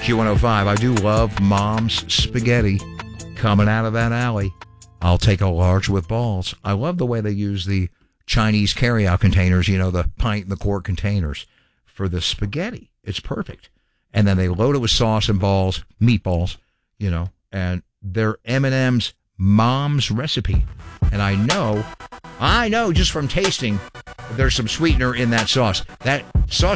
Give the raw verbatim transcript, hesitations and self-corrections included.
Q one oh five. I do love Mom's spaghetti coming out of that alley. I'll take a large with balls. I love the way they use the Chinese carryout containers, you know, the pint and the quart containers for the spaghetti. It's perfect. And then they load it with sauce and balls, meatballs, you know, and they're M and M's Mom's recipe. And I know, I know just from tasting, there's some sweetener in that sauce. That sauce